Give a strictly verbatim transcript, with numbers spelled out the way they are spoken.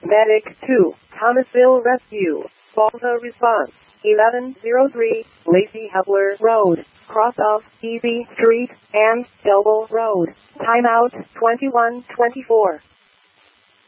Medic two, Thomasville Rescue. Volta response, eleven oh three, Lacey Hepler Road, cross of Easy Street and Double Road. Timeout twenty-one twenty-four.